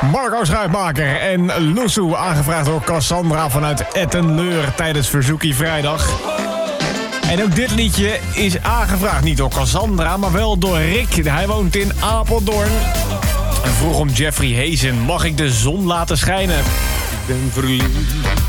Marco Schuitmaker en Loesoe, aangevraagd door Cassandra vanuit Ettenleur tijdens Verzoekie Vrijdag. En ook dit liedje is aangevraagd niet door Cassandra, maar wel door Rick. Hij woont in Apeldoorn. En vroeg om Jeffrey Hazen, mag ik de zon laten schijnen? Ik ben verliefd